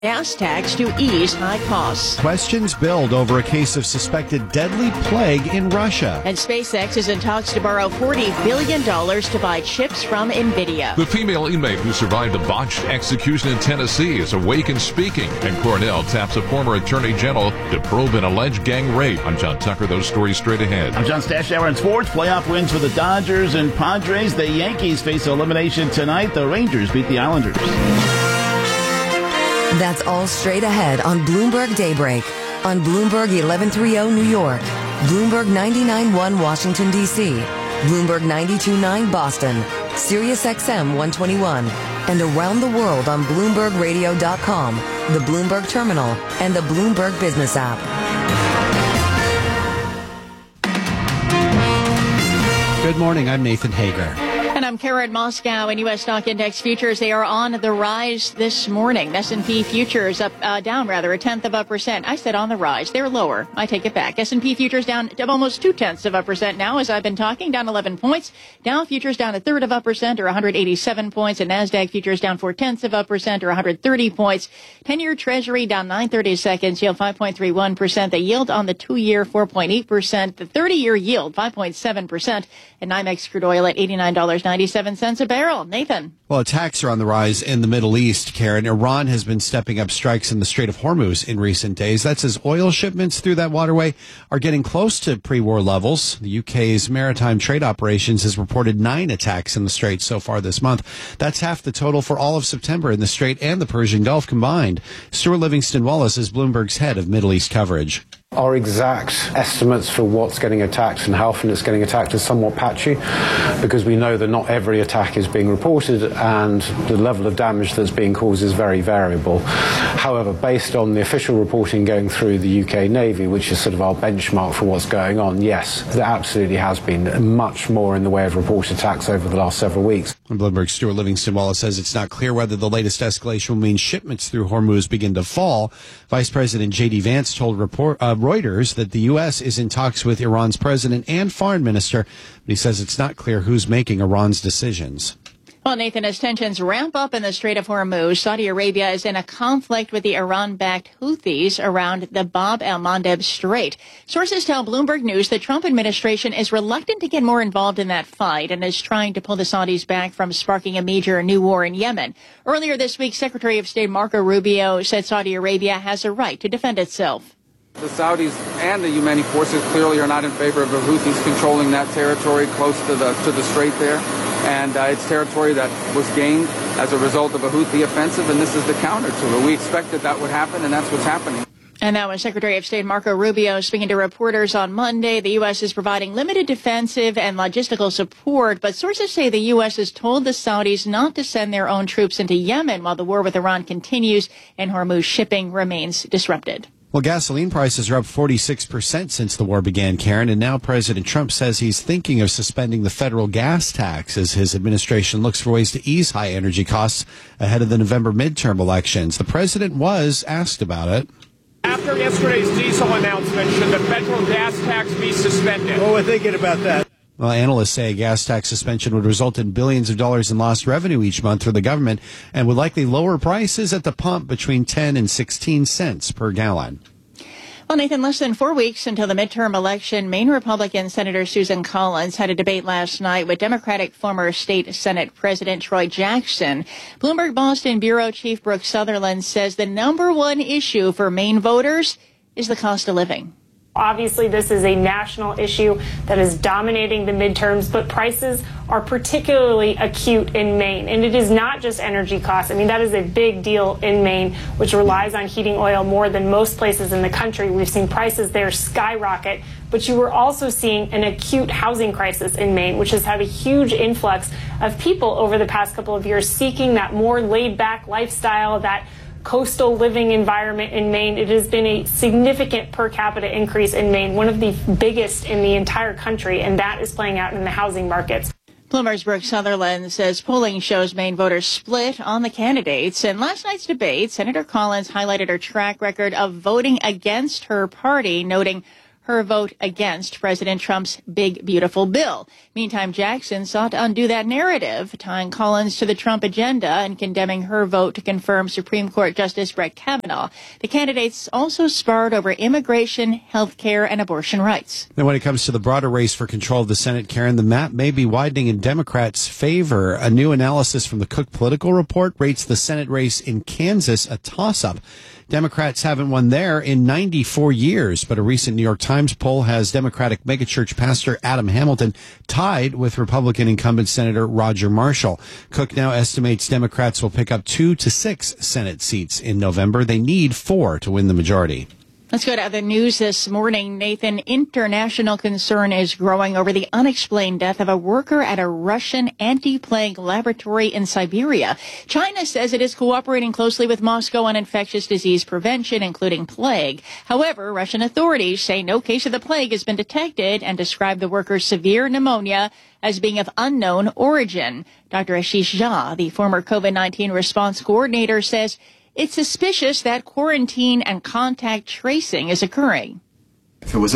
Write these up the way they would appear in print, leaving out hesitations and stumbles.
gas tax to ease high costs. Questions build over a case of suspected deadly plague in Russia. And SpaceX is in talks to borrow $40 billion to buy chips from NVIDIA. The female inmate who survived a botched execution in Tennessee is awake and speaking. And Cornell taps a former attorney general to probe an alleged gang rape. I'm John Tucker. Those stories straight ahead. I'm John Stash. Hour in sports. Playoff wins for the Dodgers and Padres. The Yankees face elimination tonight. The Rangers beat the Islanders. That's all straight ahead on Bloomberg Daybreak. On Bloomberg 1130 New York, Bloomberg 99.1 Washington, D.C., Bloomberg 92.9 Boston, Sirius XM 121, and around the world on BloombergRadio.com, the Bloomberg Terminal, and the Bloomberg Business app. Good morning. I'm Nathan Hager. And I'm Karen Moscow. In U.S. stock index futures, they are on the rise this morning. S&P futures down a 0.1%. I said on the rise. They're lower. I take it back. S&P futures down almost 0.2% now as I've been talking, down 11 points. Dow futures down 0.33% or 187 points. And NASDAQ futures down 0.4% or 130 points. 10-year Treasury down 9/32, yield 5.31%. The yield on the 2-year 4.8%. The 30-year yield 5.7%. And NYMEX crude oil at $89.97 a barrel. Nathan. Well, attacks are on the rise in the Middle East, Karen. Iran has been stepping up strikes in the Strait of Hormuz in recent days. That's as oil shipments through that waterway are getting close to pre-war levels. The UK's Maritime Trade Operations has reported 9 attacks in the Strait so far this month. That's half the total for all of September in the Strait and the Persian Gulf combined. Stuart Livingston Wallace is Bloomberg's head of Middle East coverage. Our exact estimates for what's getting attacked and how often it's getting attacked is somewhat patchy because we know that not every attack is being reported and the level of damage that's being caused is very variable. However, based on the official reporting going through the UK Navy, which is sort of our benchmark for what's going on, yes, there absolutely has been much more in the way of reported attacks over the last several weeks. And Bloomberg's Stuart Livingston Wallace says it's not clear whether the latest escalation will mean shipments through Hormuz begin to fall. Vice President J.D. Vance told Reuters that the U.S. is in talks with Iran's president and foreign minister, but he says it's not clear who's making Iran's decisions. Well, Nathan, as tensions ramp up in the Strait of Hormuz, Saudi Arabia is in a conflict with the Iran-backed Houthis around the Bab el-Mandeb Strait. Sources tell Bloomberg News the Trump administration is reluctant to get more involved in that fight and is trying to pull the Saudis back from sparking a major new war in Yemen. Earlier this week, Secretary of State Marco Rubio said Saudi Arabia has a right to defend itself. The Saudis and the Yemeni forces clearly are not in favor of the Houthis controlling that territory close to the strait there. And it's territory that was gained as a result of a Houthi offensive, and this is the counter to it. We expected that would happen, and that's what's happening. And that was Secretary of State Marco Rubio speaking to reporters on Monday. The U.S. is providing limited defensive and logistical support, but sources say the U.S. has told the Saudis not to send their own troops into Yemen while the war with Iran continues and Hormuz shipping remains disrupted. Well, gasoline prices are up 46% since the war began, Karen, and now President Trump says he's thinking of suspending the federal gas tax as his administration looks for ways to ease high energy costs ahead of the November midterm elections. The president was asked about it. After yesterday's diesel announcement, should the federal gas tax be suspended? Well, we're thinking about that. Well, analysts say a gas tax suspension would result in billions of dollars in lost revenue each month for the government and would likely lower prices at the pump between 10 and 16 cents per gallon. Well, Nathan, less than 4 weeks until the midterm election, Maine Republican Senator Susan Collins had a debate last night with Democratic former state Senate President Troy Jackson. Bloomberg Boston Bureau Chief Brooke Sutherland says the number one issue for Maine voters is the cost of living. Obviously, this is a national issue that is dominating the midterms, but prices are particularly acute in Maine. And it is not just energy costs. I mean, that is a big deal in Maine, which relies on heating oil more than most places in the country. We've seen prices there skyrocket. But you were also seeing an acute housing crisis in Maine, which has had a huge influx of people over the past couple of years seeking that more laid-back lifestyle, that coastal living environment in Maine. It has been a significant per capita increase in Maine, one of the biggest in the entire country, and that is playing out in the housing markets. Bloomberg's Brooke Sutherland says polling shows Maine voters split on the candidates. In last night's debate, Senator Collins highlighted her track record of voting against her party, noting her vote against President Trump's big, beautiful bill. Meantime, Jackson sought to undo that narrative, tying Collins to the Trump agenda and condemning her vote to confirm Supreme Court Justice Brett Kavanaugh. The candidates also sparred over immigration, health care, and abortion rights. Now, when it comes to the broader race for control of the Senate, Karen, the map may be widening in Democrats' favor. A new analysis from the Cook Political Report rates the Senate race in Kansas a toss-up. Democrats haven't won there in 94 years, but a recent New York Times poll has Democratic megachurch pastor Adam Hamilton tied with Republican incumbent Senator Roger Marshall. Cook now estimates Democrats will pick up 2 to 6 Senate seats in November. They need 4 to win the majority. Let's go to other news this morning. Nathan, international concern is growing over the unexplained death of a worker at a Russian anti-plague laboratory in Siberia. China says it is cooperating closely with Moscow on infectious disease prevention, including plague. However, Russian authorities say no case of the plague has been detected and describe the worker's severe pneumonia as being of unknown origin. Dr. Ashish Jha, the former COVID-19 response coordinator, says it's suspicious that quarantine and contact tracing is occurring. If it was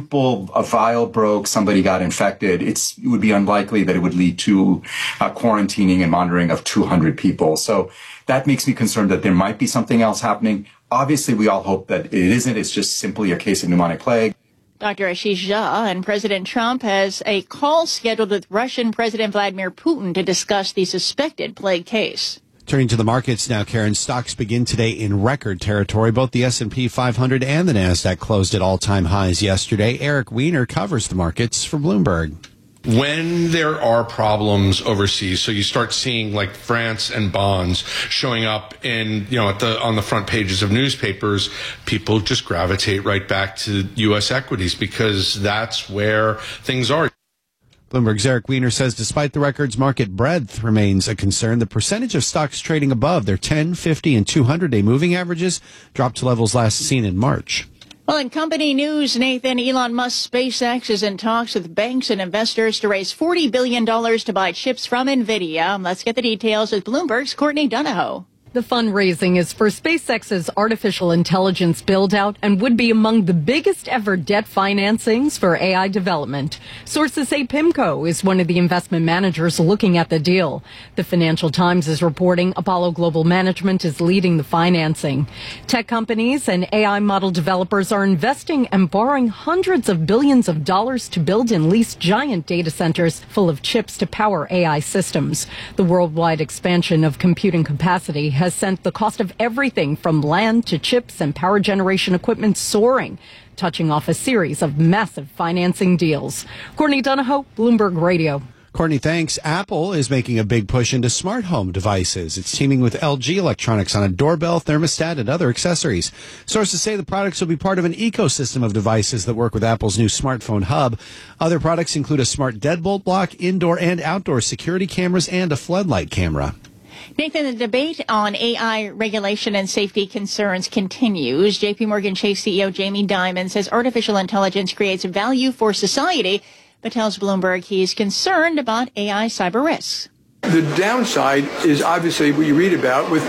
a vial broke, somebody got infected, it would be unlikely that it would lead to quarantining and monitoring of 200 people. So that makes me concerned that there might be something else happening. Obviously, we all hope that it isn't. It's just simply a case of pneumonic plague. Dr. Ashish Jha and President Trump has a call scheduled with Russian President Vladimir Putin to discuss the suspected plague case. Turning to the markets now, Karen, stocks begin today in record territory. Both the S&P 500 and the NASDAQ closed at all-time highs yesterday. Eric Weiner covers the markets for Bloomberg. When there are problems overseas, so you start seeing like France and bonds showing up in, on the front pages of newspapers, people just gravitate right back to U.S. equities because that's where things are. Bloomberg's Eric Weiner says despite the record's market breadth remains a concern, the percentage of stocks trading above their 10, 50, and 200-day moving averages dropped to levels last seen in March. Well, in company news, Nathan, Elon Musk's SpaceX is in talks with banks and investors to raise $40 billion to buy chips from NVIDIA. Let's get the details with Bloomberg's Courtney Donahoe. The fundraising is for SpaceX's artificial intelligence build-out and would be among the biggest ever debt financings for AI development. Sources say PIMCO is one of the investment managers looking at the deal. The Financial Times is reporting Apollo Global Management is leading the financing. Tech companies and AI model developers are investing and borrowing hundreds of billions of dollars to build and lease giant data centers full of chips to power AI systems. The worldwide expansion of computing capacity has sent the cost of everything from land to chips and power generation equipment soaring, touching off a series of massive financing deals. Courtney Donahoe, Bloomberg Radio. Courtney, thanks. Apple is making a big push into smart home devices. It's teaming with LG Electronics on a doorbell, thermostat, and other accessories. Sources say the products will be part of an ecosystem of devices that work with Apple's new smartphone hub. Other products include a smart deadbolt block, indoor and outdoor security cameras, and a floodlight camera. Nathan, the debate on AI regulation and safety concerns continues. JP Morgan Chase CEO Jamie Dimon says artificial intelligence creates value for society, but tells Bloomberg he's concerned about AI cyber risks. The downside is obviously what you read about with,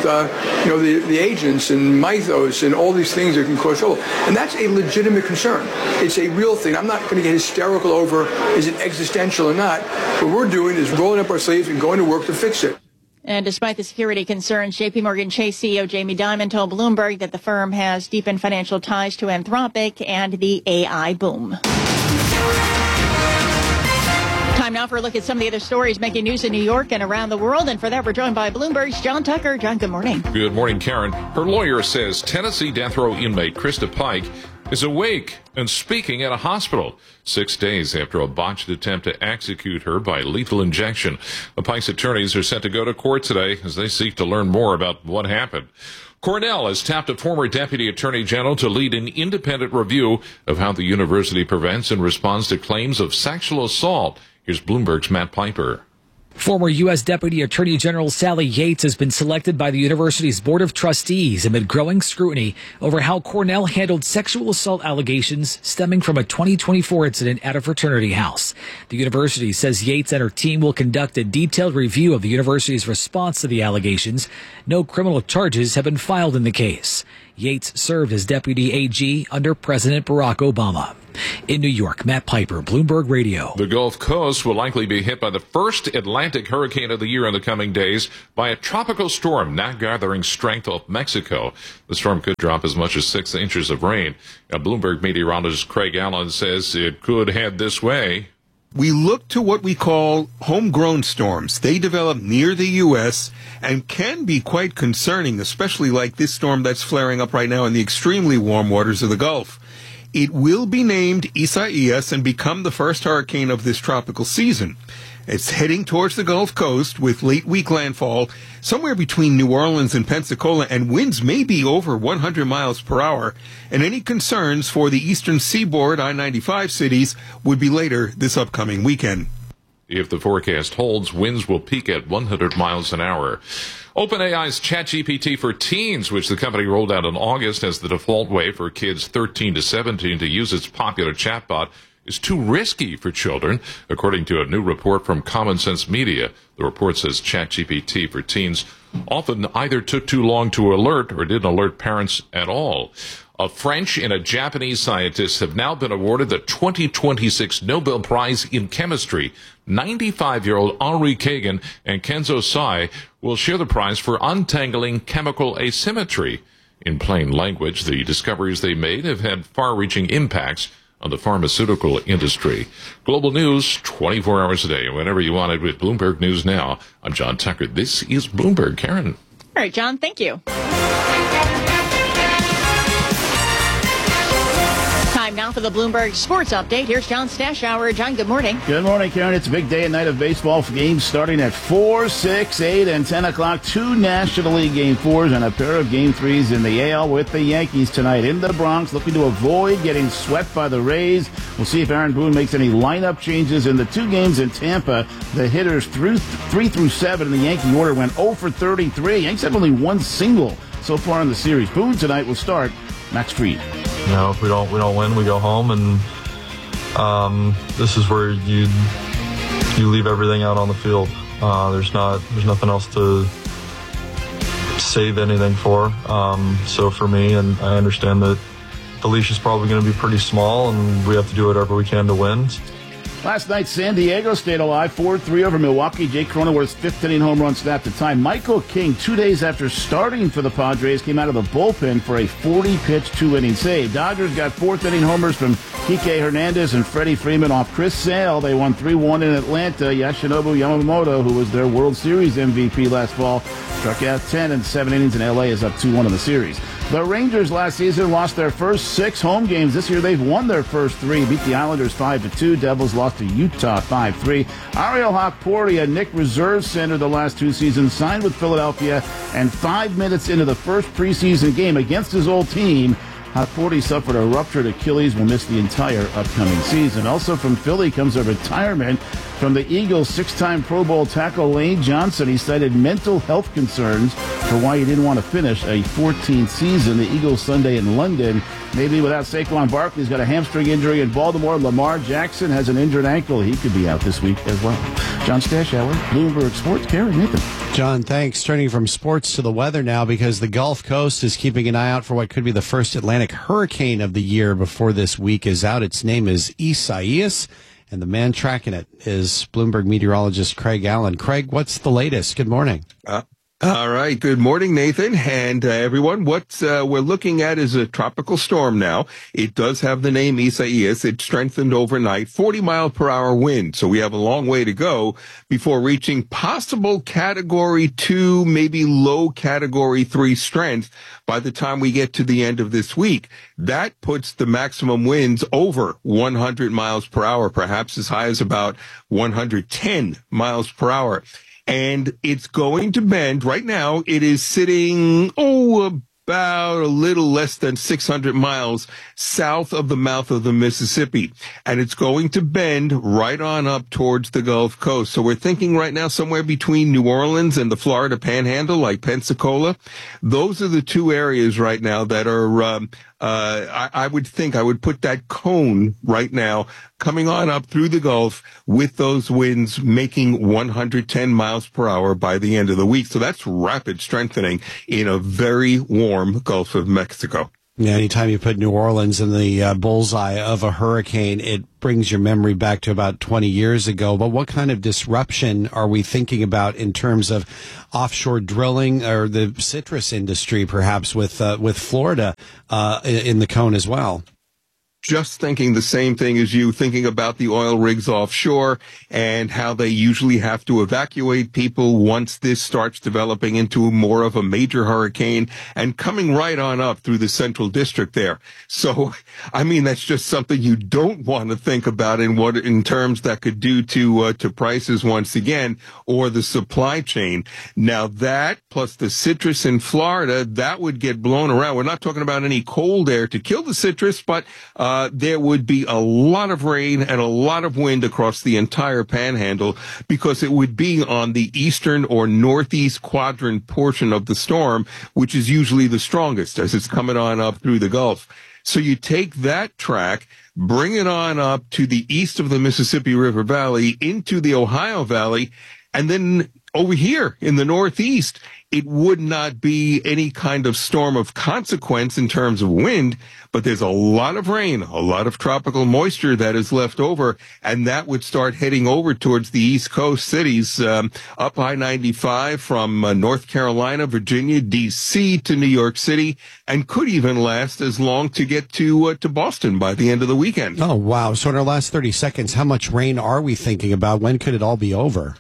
the agents and Mythos and all these things that can cause trouble. And that's a legitimate concern. It's a real thing. I'm not going to get hysterical over is it existential or not. What we're doing is rolling up our sleeves and going to work to fix it. And despite the security concerns, JP Morgan Chase CEO Jamie Dimon told Bloomberg that the firm has deepened financial ties to Anthropic and the AI boom. Time now for a look at some of the other stories making news in New York and around the world. And for that, we're joined by Bloomberg's John Tucker. John, good morning. Good morning, Karen. Her lawyer says Tennessee death row inmate Krista Pike is awake and speaking at a hospital 6 days after a botched attempt to execute her by lethal injection. The Pike's attorneys are set to go to court today as they seek to learn more about what happened. Cornell has tapped a former deputy attorney general to lead an independent review of how the university prevents and responds to claims of sexual assault. Here's Bloomberg's Matt Piper. Former U.S. Deputy Attorney General Sally Yates has been selected by the university's Board of Trustees amid growing scrutiny over how Cornell handled sexual assault allegations stemming from a 2024 incident at a fraternity house. The university says Yates and her team will conduct a detailed review of the university's response to the allegations. No criminal charges have been filed in the case. Yates served as deputy AG under President Barack Obama. In New York, Matt Piper, Bloomberg Radio. The Gulf Coast will likely be hit by the first Atlantic hurricane of the year in the coming days by a tropical storm now gathering strength off Mexico. The storm could drop as much as 6 inches of rain. Bloomberg meteorologist Craig Allen says it could head this way. We look to what we call homegrown storms. They develop near the U.S. and can be quite concerning, especially like this storm that's flaring up right now in the extremely warm waters of the Gulf. It will be named Isaias and become the first hurricane of this tropical season. It's heading towards the Gulf Coast with late week landfall somewhere between New Orleans and Pensacola, and winds may be over 100 miles per hour. And any concerns for the eastern seaboard I-95 cities would be later this upcoming weekend. If the forecast holds, winds will peak at 100 miles an hour. OpenAI's ChatGPT for Teens, which the company rolled out in August as the default way for kids 13 to 17 to use its popular chatbot, is too risky for children, according to a new report from Common Sense Media. The report says ChatGPT for Teens often either took too long to alert or didn't alert parents at all. A French and a Japanese scientists have now been awarded the 2026 Nobel Prize in Chemistry. 95-year-old Henri Kagan and Kenzo Sai will share the prize for untangling chemical asymmetry. In plain language, the discoveries they made have had far-reaching impacts on the pharmaceutical industry. Global news 24 hours a day, whenever you want it with Bloomberg News Now. I'm John Tucker. This is Bloomberg. Karen. All right, John, thank you. Time now for the Bloomberg Sports Update. Here's John Stashower. John, good morning. Good morning, Karen. It's a big day and night of baseball games starting at 4, 6, 8, and 10 o'clock. 2 National League Game 4s and a pair of Game 3s in the AL with the Yankees tonight in the Bronx, looking to avoid getting swept by the Rays. We'll see if Aaron Boone makes any lineup changes in the 2 games in Tampa. The hitters 3 through 7 in the Yankee order went 0 for 33. Yankees have only 1 single so far in the series. Boone tonight will start. Max Fried. You know, if we don't win, we go home, and this is where you leave everything out on the field. There's nothing else to save anything for. So for me, and I understand that the leash is probably going to be pretty small, and we have to do whatever we can to win. Last night, San Diego stayed alive, 4-3 over Milwaukee. Jake Cronenworth's 5th inning home run snapped the tie. Michael King, 2 days after starting for the Padres, came out of the bullpen for a 40-pitch 2-inning save. Dodgers got 4th inning homers from Kike Hernandez and Freddie Freeman off Chris Sale. They won 3-1 in Atlanta. Yoshinobu Yamamoto, who was their World Series MVP last fall, struck out 10 in 7 innings, and L.A. is up 2-1 in the series. The Rangers last season lost their first 6 home games. This year they've won their first 3. Beat the Islanders 5-2. Devils lost to Utah 5-3. Ariel Hawkportia, Nick reserve center the last 2 seasons, signed with Philadelphia, and 5 minutes into the first preseason game against his old team, Hawkportia suffered a ruptured Achilles, will miss the entire upcoming season. Also from Philly comes a retirement from the Eagles' 6-time Pro Bowl tackle Lane Johnson. He cited mental health concerns for why he didn't want to finish a 14th season. The Eagles Sunday in London. Maybe without Saquon Barkley, he's got a hamstring injury in Baltimore. Lamar Jackson has an injured ankle. He could be out this week as well. John Stashower, Bloomberg Sports. Karen, Nathan. John, thanks. Turning from sports to the weather now, because the Gulf Coast is keeping an eye out for what could be the first Atlantic hurricane of the year before this week is out. Its name is Isaias, and the man tracking it is Bloomberg meteorologist Craig Allen. Craig, what's the latest? Good morning. All right. Good morning, Nathan, and everyone. What we're looking at is a tropical storm now. It does have the name Isaias. It strengthened overnight, 40-mile-per-hour wind. So we have a long way to go before reaching possible Category 2, maybe low Category 3 strength by the time we get to the end of this week. That puts the maximum winds over 100 miles per hour, perhaps as high as about 110 miles per hour. And it's going to bend. Right now, it is sitting, about a little less than 600 miles south of the mouth of the Mississippi. And it's going to bend right on up towards the Gulf Coast. So we're thinking right now somewhere between New Orleans and the Florida Panhandle, like Pensacola. Those are the 2 areas right now that are, I would think I would put that cone right now coming on up through the Gulf with those winds making 110 miles per hour by the end of the week. So that's rapid strengthening in a very warm warm Gulf of Mexico. Yeah, anytime you put New Orleans in the bullseye of a hurricane, it brings your memory back to about 20 years ago. But what kind of disruption are we thinking about in terms of offshore drilling or the citrus industry, perhaps with Florida in the cone as well? Just thinking the same thing as you, thinking about the oil rigs offshore and how they usually have to evacuate people once this starts developing into more of a major hurricane and coming right on up through the central district there. So, I mean, that's just something you don't want to think about in terms that could do to prices once again, or the supply chain. Now that plus the citrus in Florida, that would get blown around. We're not talking about any cold air to kill the citrus, but there would be a lot of rain and a lot of wind across the entire panhandle because it would be on the eastern or northeast quadrant portion of the storm, which is usually the strongest as it's coming on up through the Gulf. So you take that track, bring it on up to the east of the Mississippi River Valley into the Ohio Valley, and then over here in the northeast, it would not be any kind of storm of consequence in terms of wind, but there's a lot of rain, a lot of tropical moisture that is left over, and that would start heading over towards the East Coast cities, up I-95 from North Carolina, Virginia, D.C. to New York City, and could even last as long to get to Boston by the end of the weekend. Oh, wow. So in our last 30 seconds, how much rain are we thinking about? When could it all be over?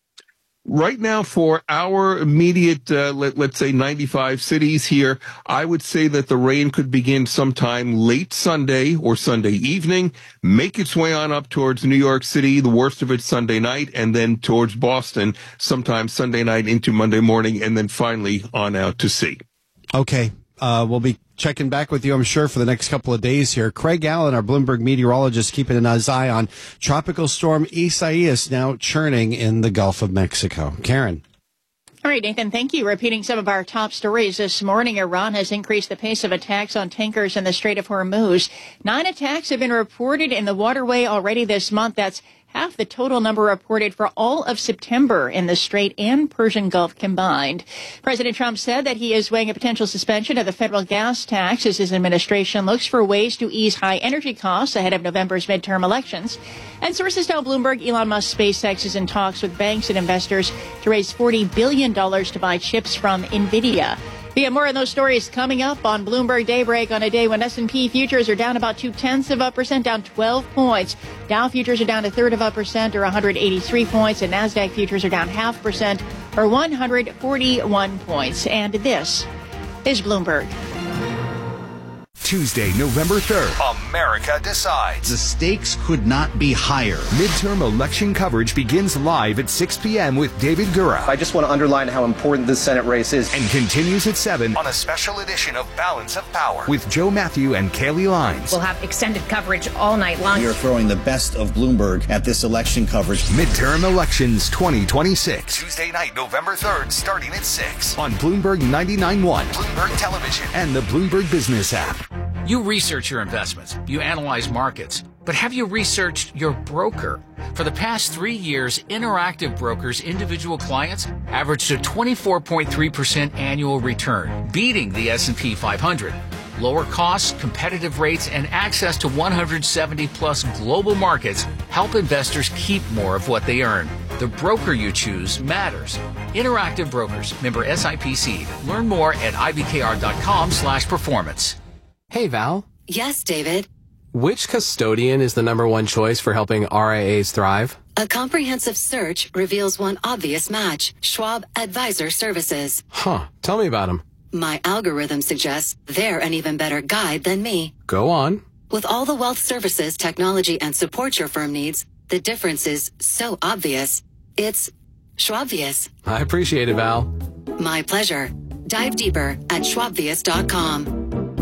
Right now, for our immediate, let's say 95 cities here, I would say that the rain could begin sometime late Sunday or Sunday evening, make its way on up towards New York City, the worst of it Sunday night, and then towards Boston sometime Sunday night into Monday morning, and then finally on out to sea. Okay. We'll be checking back with you, I'm sure, for the next couple of days here. Craig Allen, our Bloomberg meteorologist, keeping an eye on Tropical Storm Isaias now churning in the Gulf of Mexico. Karen. All right, Nathan, thank you. Repeating some of our top stories this morning, Iran has increased the pace of attacks on tankers in the Strait of Hormuz. 9 attacks have been reported in the waterway already this month. That's half the total number reported for all of September in the Strait and Persian Gulf combined. President Trump said that he is weighing a potential suspension of the federal gas tax as his administration looks for ways to ease high energy costs ahead of November's midterm elections. And sources tell Bloomberg Elon Musk SpaceX is in talks with banks and investors to raise $40 billion to buy chips from NVIDIA. We have more on those stories coming up on Bloomberg Daybreak on a day when S&P futures are down about 0.2%, down 12 points. Dow futures are down 0.33% or 183 points, and NASDAQ futures are down 0.5% or 141 points. And this is Bloomberg. Tuesday, November 3rd, America decides. The stakes could not be higher. Midterm election coverage begins live at 6 p.m. with David Gura. I just want to underline how important this Senate race is. And continues at 7 on a special edition of Balance of Power with Joe Matthew and Kaylee Lines. We'll have extended coverage all night long. We are throwing the best of Bloomberg at this election coverage. Midterm elections 2026. Tuesday night, November 3rd, starting at 6 on Bloomberg 99.1, Bloomberg Television, and the Bloomberg Business app. You research your investments, you analyze markets, but have you researched your broker? For the past 3 years, Interactive Brokers' individual clients averaged a 24.3% annual return, beating the S&P 500. Lower costs, competitive rates, and access to 170-plus global markets help investors keep more of what they earn. The broker you choose matters. Interactive Brokers, member SIPC. Learn more at ibkr.com/performance. Hey, Val. Yes, David. Which custodian is the #1 choice for helping RIAs thrive? A comprehensive search reveals one obvious match. Schwab Advisor Services. Huh. Tell me about them. My algorithm suggests they're an even better guide than me. Go on. With all the wealth services, technology, and support your firm needs, the difference is so obvious. It's Schwabvious. I appreciate it, Val. My pleasure. Dive deeper at schwabvious.com.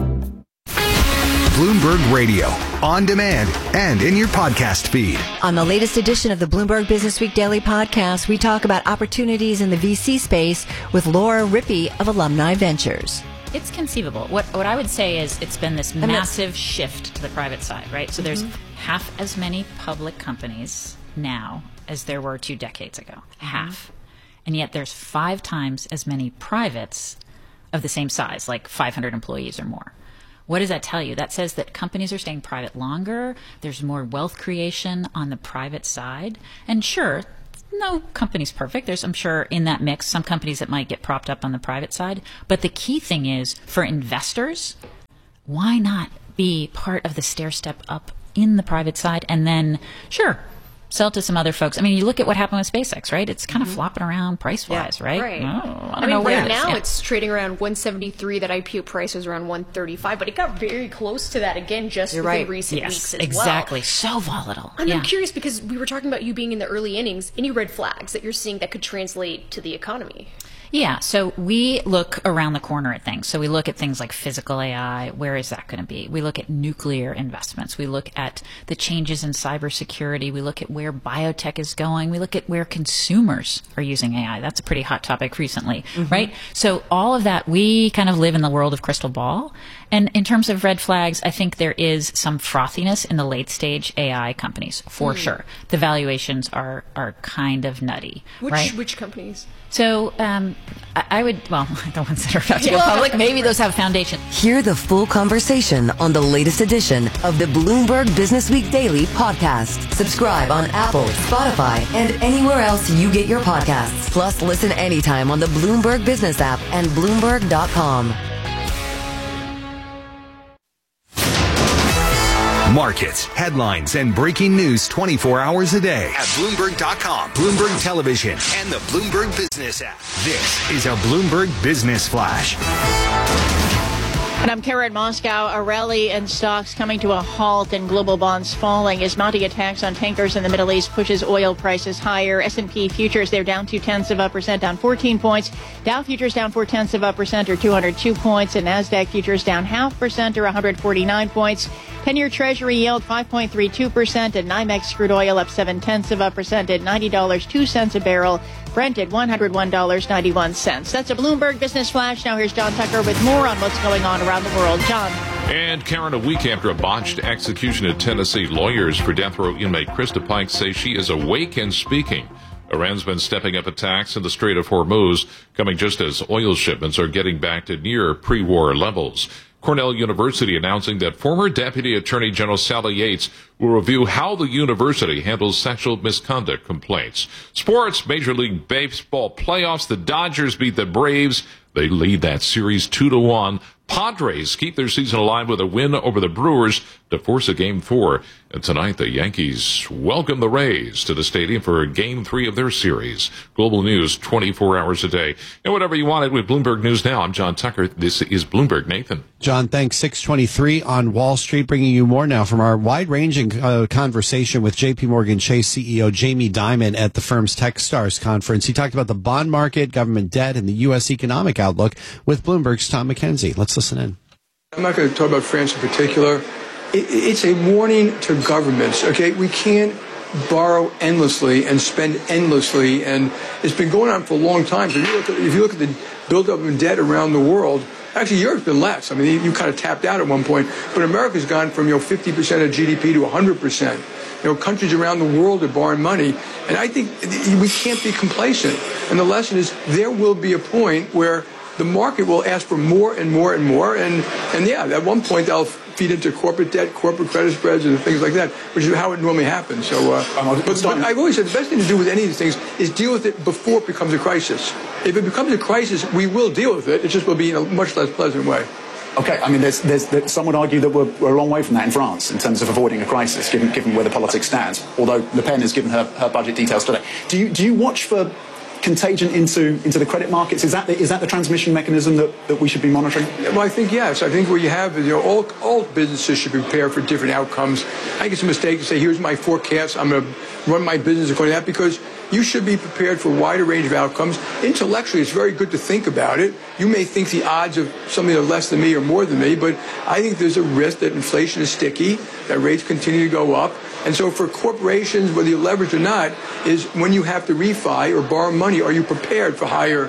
Bloomberg Radio, on demand and in your podcast feed. On the latest edition of the Bloomberg Business Week Daily Podcast, we talk about opportunities in the VC space with Laura Rippey of Alumni Ventures. It's conceivable. What I would say is it's been this massive shift to the private side, right? So there's half as many public companies now as there were 2 decades ago. Half. And yet there's 5 times as many privates of the same size, like 500 employees or more. What does that tell you? That says that companies are staying private longer. There's more wealth creation on the private side. And sure, no company's perfect. There's, I'm sure, in that mix, some companies that might get propped up on the private side. But the key thing is, for investors, why not be part of the stair step up in the private side and then, sure, sell to some other folks? I mean, you look at what happened with SpaceX, right? It's kind of flopping around price-wise, right? Right. I mean, know where right it is. now Yeah. it's trading around 173. That IPO price was around 135, but it got very close to that again just within recent weeks as exactly. well. So volatile. I'm curious because we were talking about you being in the early innings. Any red flags that you're seeing that could translate to the economy? Yeah, so we look around the corner at things. So we look at things like physical AI. Where is that going to be? We look at nuclear investments. We look at the changes in cybersecurity. We look at where biotech is going. We look at where consumers are using AI. That's a pretty hot topic recently, right? So all of that, we kind of live in the world of crystal ball. And in terms of red flags, I think there is some frothiness in the late stage AI companies, for sure. The valuations are kind of nutty, right? Which companies? So I would, well, the ones that are about to go public, maybe those have a foundation. Hear the full conversation on the latest edition of the Bloomberg Business Week Daily podcast. Subscribe on Apple, Spotify, and anywhere else you get your podcasts. Plus, listen anytime on the Bloomberg Business app and Bloomberg.com. Markets, headlines, and breaking news 24 hours a day at Bloomberg.com, Bloomberg Television, and the Bloomberg Business app. This is a Bloomberg Business Flash. And I'm Karen Moscow. A rally in stocks coming to a halt and global bonds falling as mounting attacks on tankers in the Middle East pushes oil prices higher. S&P futures, they're down 0.2%, down 14 points. Dow futures down 0.4%, or 202 points. And NASDAQ futures down 0.5%, or 149 points. 10-year Treasury yield 5.32%, and NYMEX crude oil up 0.7% at $90.02 a barrel. Brent at $101.91. That's a Bloomberg Business Flash. Now here's John Tucker with more on what's going on around the world. John. And Karen, a week after a botched execution in Tennessee, lawyers for death row inmate Krista Pike say she is awake and speaking. Iran's been stepping up attacks in the Strait of Hormuz, coming just as oil shipments are getting back to near pre-war levels. Cornell University announcing that former Deputy Attorney General Sally Yates will review how the university handles sexual misconduct complaints. Sports, Major League Baseball playoffs, the Dodgers beat the Braves. They lead that series 2-1. Padres keep their season alive with a win over the Brewers to force a Game 4. And tonight, the Yankees welcome the Rays to the stadium for Game 3 of their series. Global news 24 hours a day. And whatever you wanted with Bloomberg News Now, I'm John Tucker. This is Bloomberg. Nathan. John, thanks. 6:23 on Wall Street, bringing you more now from our wide-ranging conversation with J.P. Morgan Chase CEO Jamie Dimon at the firm's TechStars conference. He talked about the bond market, government debt, and the U.S. economic outlook with Bloomberg's Tom McKenzie. Let's listen in. I'm not going to talk about France in particular. It's a warning to governments, okay? We can't borrow endlessly and spend endlessly, and it's been going on for a long time. So if you look at the buildup of debt around the world, actually Europe's been less. I mean, you kind of tapped out at one point, but America's gone from 50% of GDP to 100%. Countries around the world are borrowing money, and I think we can't be complacent. And the lesson is there will be a point where the market will ask for more and more and more, and yeah, at one point they'll feed into corporate debt, corporate credit spreads, and things like that, which is how it normally happens. So, but I've always said the best thing to do with any of these things is deal with it before it becomes a crisis. If it becomes a crisis, we will deal with it. It just will be in a much less pleasant way. Okay, I mean, there's some would argue that we're a long way from that in France in terms of avoiding a crisis, given where the politics stands. Although Le Pen has given her budget details today. Do you watch for contagion into the credit markets? Is that the transmission mechanism that we should be monitoring? Well, I think yes. I think what you have is all businesses should prepare for different outcomes. I think it's a mistake to say, here's my forecast, I'm going to run my business according to that, because you should be prepared for a wider range of outcomes. Intellectually, it's very good to think about it. You may think the odds of something that are less than me or more than me, but I think there's a risk that inflation is sticky, that rates continue to go up. And so for corporations, whether you leverage or not, is when you have to refi or borrow money, are you prepared for higher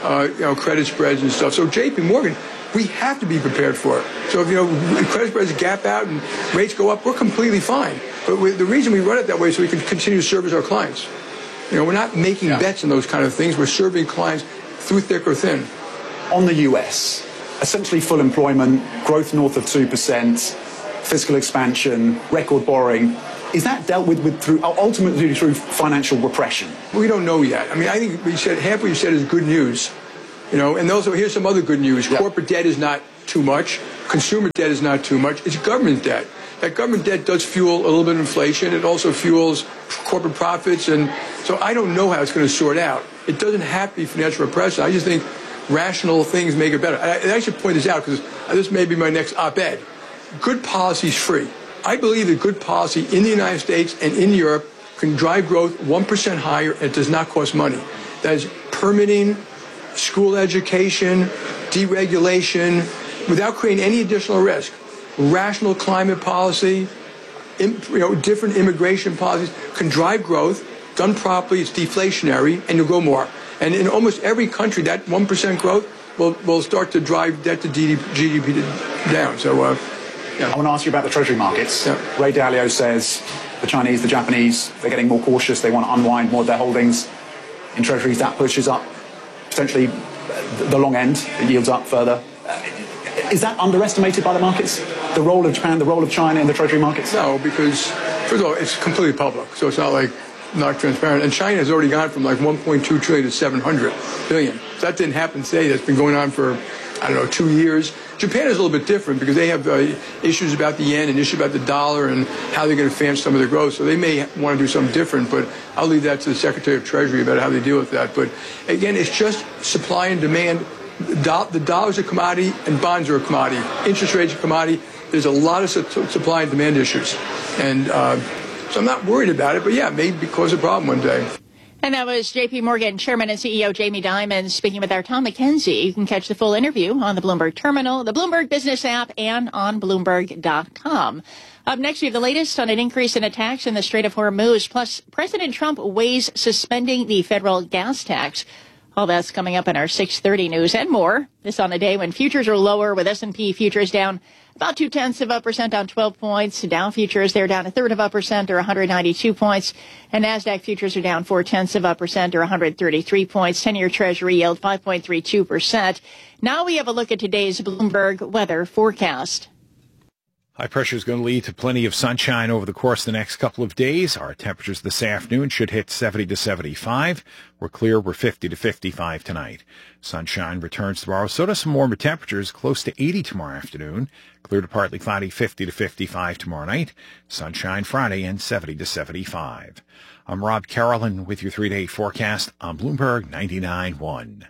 credit spreads and stuff? So JP Morgan, we have to be prepared for it. So if credit spreads gap out and rates go up, we're completely fine. But the reason we run it that way is so we can continue to service our clients. We're not making bets on those kind of things. We're serving clients through thick or thin. on the US, essentially full employment, growth north of 2%, fiscal expansion, record borrowing, is that dealt with through ultimately through financial repression? We don't know yet. I mean, I think we said half what you said is good news, and also here's some other good news. Corporate debt is not too much. Consumer debt is not too much. It's government debt. That government debt does fuel a little bit of inflation. It also fuels corporate profits. And so I don't know how it's going to sort out. It doesn't have to be financial repression. I just think rational things make it better. I should point this out because this may be my next op-ed. Good policy is free. I believe that good policy in the United States and in Europe can drive growth 1% higher and it does not cost money. That is permitting, school education, deregulation, without creating any additional risk. Rational climate policy, different immigration policies can drive growth. Done properly, it's deflationary, and you'll grow more. And in almost every country, that 1% growth will start to drive debt to GDP down. So, I want to ask you about the Treasury markets. Ray Dalio says the Chinese, the Japanese, they're getting more cautious. They want to unwind more of their holdings in Treasuries. That pushes up potentially the long end. It yields up further. Is that underestimated by the markets? The role of Japan, the role of China in the Treasury markets? No, because, first of all, it's completely public. So it's not not transparent. And China has already gone from 1.2 trillion to 700 billion. So that didn't happen today. That's been going on for, 2 years. Japan is a little bit different because they have issues about the yen and issues about the dollar and how they're going to finance some of their growth. So they may want to do something different, but I'll leave that to the Secretary of Treasury about how they deal with that. But again, it's just supply and demand. The dollar's a commodity and bonds are a commodity. Interest rates are a commodity. There's a lot of supply and demand issues. And so I'm not worried about it, but yeah, it may cause a problem one day. And that was J.P. Morgan Chairman and CEO Jamie Dimon speaking with our Tom McKenzie. You can catch the full interview on the Bloomberg Terminal, the Bloomberg Business app, and on Bloomberg.com. Up next, we have the latest on an increase in attacks in the Strait of Hormuz. Plus, President Trump weighs suspending the federal gas tax. All that's coming up in our 6:30 news and more. This on a day when futures are lower, with S&P futures down about 0.2% on 12 points. Dow futures, they're down 0.33% or 192 points. And NASDAQ futures are down 0.4% or 133 points. 10-year Treasury yield 5.32%. Now we have a look at today's Bloomberg weather forecast. High pressure is going to lead to plenty of sunshine over the course of the next couple of days. Our temperatures this afternoon should hit 70 to 75. We're clear. We're 50 to 55 tonight. Sunshine returns tomorrow. So does some warmer temperatures, close to 80 tomorrow afternoon. Clear to partly cloudy, 50 to 55 tomorrow night. Sunshine Friday and 70 to 75. I'm Rob Carolyn with your 3-day forecast on Bloomberg 99.1.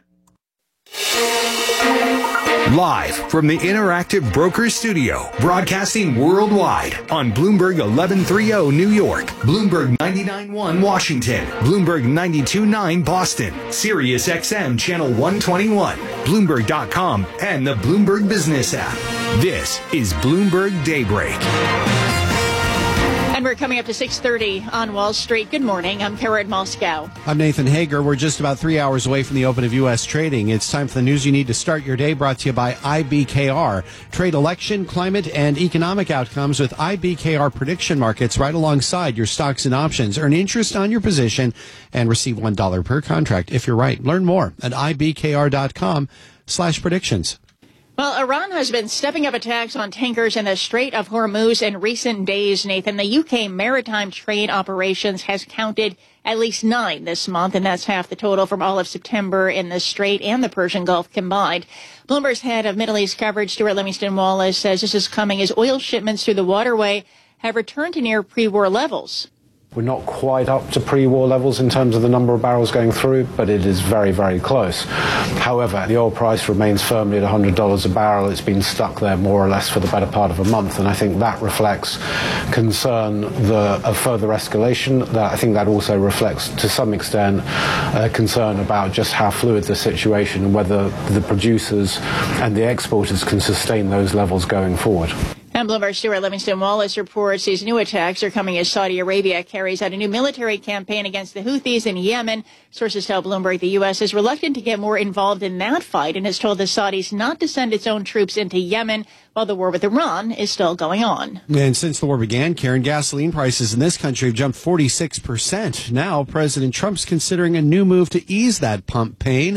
Live from the Interactive Brokers Studio, broadcasting worldwide on Bloomberg 1130 New York, Bloomberg 99.1 Washington, Bloomberg 92.9 Boston, Sirius XM Channel 121, Bloomberg.com, and the Bloomberg Business app. This is Bloomberg Daybreak. And we're coming up to 6:30 on Wall Street. Good morning. I'm Karen Moscow. I'm Nathan Hager. We're just about 3 hours away from the open of U.S. trading. It's time for the news you need to start your day, brought to you by IBKR. Trade election, climate, and economic outcomes with IBKR prediction markets right alongside your stocks and options. Earn interest on your position and receive $1 per contract if you're right. Learn more at ibkr.com/predictions. Well, Iran has been stepping up attacks on tankers in the Strait of Hormuz in recent days, Nathan. The UK maritime trade operations has counted at least 9 this month, and that's half the total from all of September in the Strait and the Persian Gulf combined. Bloomberg's head of Middle East coverage, Stuart Livingston Wallace, says this is coming as oil shipments through the waterway have returned to near pre-war levels. We're not quite up to pre-war levels in terms of the number of barrels going through, but it is very, very close. However, the oil price remains firmly at $100 a barrel. It's been stuck there more or less for the better part of a month, and I think that reflects concern of further escalation. I think that also reflects, to some extent, concern about just how fluid the situation and whether the producers and the exporters can sustain those levels going forward. And Bloomberg Stuart Livingston Wallace reports these new attacks are coming as Saudi Arabia carries out a new military campaign against the Houthis in Yemen. Sources tell Bloomberg the U.S. is reluctant to get more involved in that fight and has told the Saudis not to send its own troops into Yemen while the war with Iran is still going on. And since the war began, Karen, gasoline prices in this country have jumped 46%. Now, President Trump's considering a new move to ease that pump pain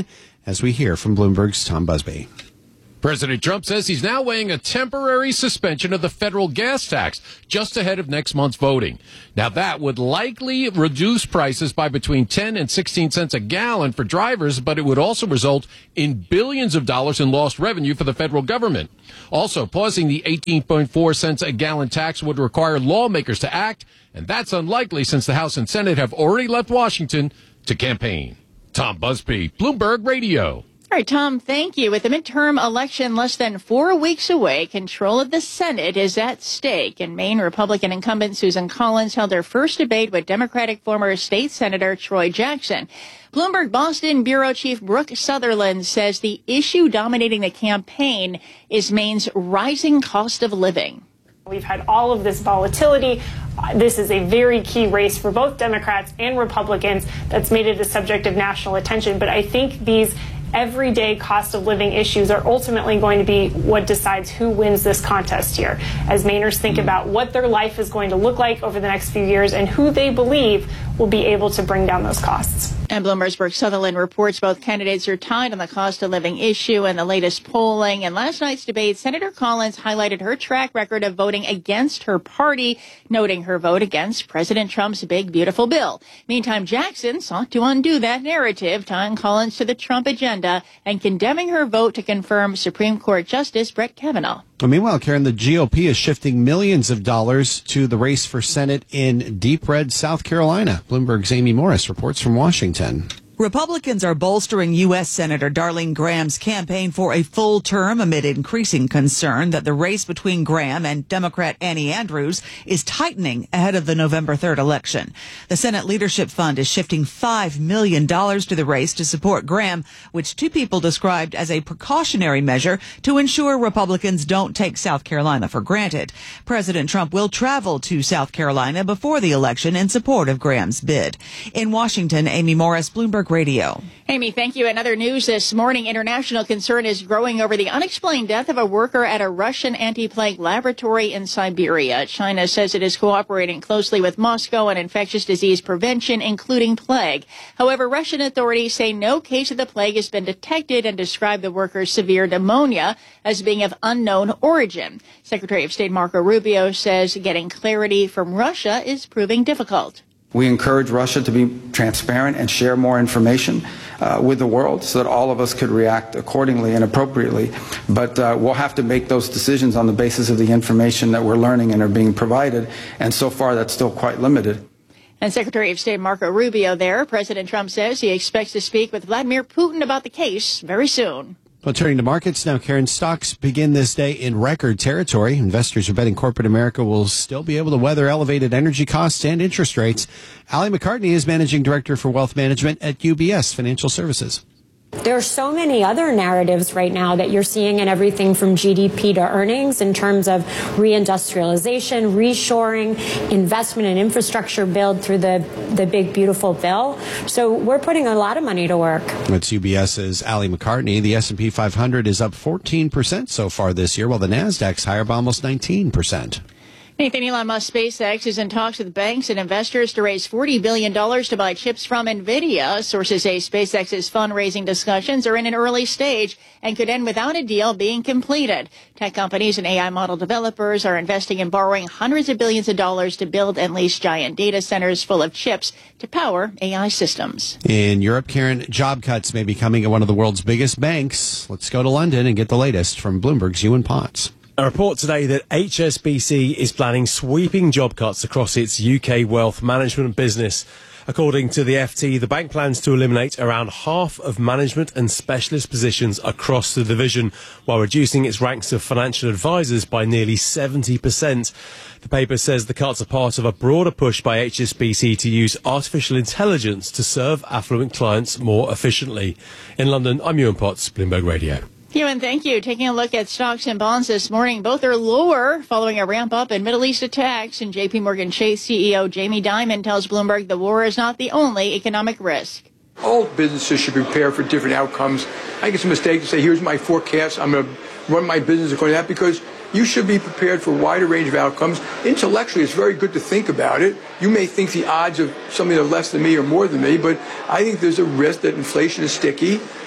as we hear from Bloomberg's Tom Busby. President Trump says he's now weighing a temporary suspension of the federal gas tax just ahead of next month's voting. Now, that would likely reduce prices by between 10 and 16 cents a gallon for drivers, but it would also result in billions of dollars in lost revenue for the federal government. Also, pausing the 18.4 cents a gallon tax would require lawmakers to act, and that's unlikely since the House and Senate have already left Washington to campaign. Tom Busby, Bloomberg Radio. All right, Tom, thank you. With the midterm election less than 4 weeks away, control of the Senate is at stake. And Maine Republican incumbent Susan Collins held her first debate with Democratic former state Senator Troy Jackson. Bloomberg Boston Bureau Chief Brooke Sutherland says the issue dominating the campaign is Maine's rising cost of living. We've had all of this volatility. This is a very key race for both Democrats and Republicans that's made it a subject of national attention. But I think these everyday cost of living issues are ultimately going to be what decides who wins this contest here, as Mainers think about what their life is going to look like over the next few years and who they believe will be able to bring down those costs. And Bloomberg's Brooke Sutherland reports both candidates are tied on the cost of living issue and the latest polling. In last night's debate, Senator Collins highlighted her track record of voting against her party, noting her vote against President Trump's big, beautiful bill. Meantime, Jackson sought to undo that narrative, tying Collins to the Trump agenda and condemning her vote to confirm Supreme Court Justice Brett Kavanaugh. Well, meanwhile, Karen, the GOP is shifting millions of dollars to the race for Senate in deep red South Carolina. Bloomberg's Amy Morris reports from Washington. Republicans are bolstering U.S. Senator Darlene Graham's campaign for a full term amid increasing concern that the race between Graham and Democrat Annie Andrews is tightening ahead of the November 3rd election. The Senate Leadership Fund is shifting $5 million to the race to support Graham, which two people described as a precautionary measure to ensure Republicans don't take South Carolina for granted. President Trump will travel to South Carolina before the election in support of Graham's bid. In Washington, Amy Morris, Bloomberg Radio. Amy, thank you. In other news this morning, international concern is growing over the unexplained death of a worker at a Russian anti-plague laboratory in Siberia. China says it is cooperating closely with Moscow on infectious disease prevention, including plague. However, Russian authorities say no case of the plague has been detected and describe the worker's severe pneumonia as being of unknown origin. Secretary of State Marco Rubio says getting clarity from Russia is proving difficult. We encourage Russia to be transparent and share more information with the world so that all of us could react accordingly and appropriately. But we'll have to make those decisions on the basis of the information that we're learning and are being provided. And so far, that's still quite limited. And Secretary of State Marco Rubio there. President Trump says he expects to speak with Vladimir Putin about the case very soon. Well, turning to markets now, Karen, stocks begin this day in record territory. Investors are betting corporate America will still be able to weather elevated energy costs and interest rates. Allie McCartney is Managing Director for Wealth Management at UBS Financial Services. There are so many other narratives right now that you're seeing in everything from GDP to earnings in terms of reindustrialization, reshoring, investment and infrastructure build through the big, beautiful bill. So we're putting a lot of money to work. That's UBS's Allie McCartney. The S&P 500 is up 14% so far this year, while the NASDAQ's higher by almost 19%. Nathan, Elon Musk SpaceX is in talks with banks and investors to raise $40 billion to buy chips from NVIDIA. Sources say SpaceX's fundraising discussions are in an early stage and could end without a deal being completed. Tech companies and AI model developers are investing in borrowing hundreds of billions of dollars to build and lease giant data centers full of chips to power AI systems. In Europe, Karen, job cuts may be coming at one of the world's biggest banks. Let's go to London and get the latest from Bloomberg's Ewan Potts. A report today that HSBC is planning sweeping job cuts across its UK wealth management business. According to the FT, the bank plans to eliminate around half of management and specialist positions across the division, while reducing its ranks of financial advisors by nearly 70%. The paper says the cuts are part of a broader push by HSBC to use artificial intelligence to serve affluent clients more efficiently. In London, I'm Ewan Potts, Bloomberg Radio. Ewan, thank you. Taking a look at stocks and bonds this morning, both are lower following a ramp up in Middle East attacks. And JP Morgan Chase CEO Jamie Dimon tells Bloomberg the war is not the only economic risk. All businesses should prepare for different outcomes. I think it's a mistake to say, here's my forecast, I'm going to run my business according to that, because you should be prepared for a wider range of outcomes. Intellectually, it's very good to think about it. You may think the odds of somebody that are less than me or more than me, but I think there's a risk that inflation is sticky,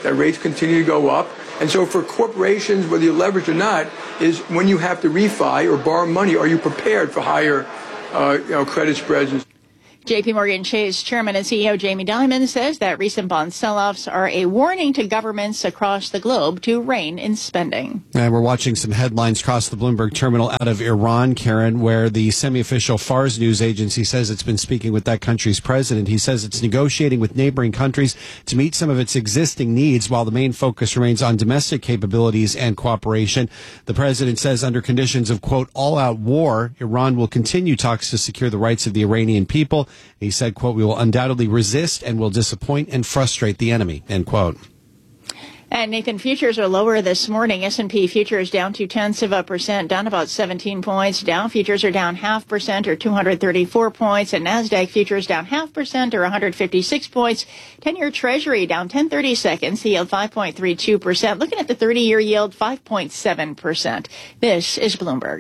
that rates continue to go up. And so for corporations, whether you're leveraged or not, is when you have to refi or borrow money, are you prepared for higher credit spreads? JP Morgan Chase Chairman and CEO Jamie Dimon says that recent bond sell-offs are a warning to governments across the globe to rein in spending. And we're watching some headlines across the Bloomberg terminal out of Iran, Karen, where the semi-official Fars news agency says it's been speaking with that country's president. He says it's negotiating with neighboring countries to meet some of its existing needs while the main focus remains on domestic capabilities and cooperation. The president says under conditions of, quote, all-out war, Iran will continue talks to secure the rights of the Iranian people. He said, quote, we will undoubtedly resist and will disappoint and frustrate the enemy, end quote. And Nathan, futures are lower this morning. S&P futures down 0.2%, down about 17 points. Dow futures are down 0.5% or 234 points. And NASDAQ futures down 0.5% or 156 points. 10-year Treasury down 10/30 seconds, the yield 5.32%. Looking at the 30-year yield, 5.7%. This is Bloomberg.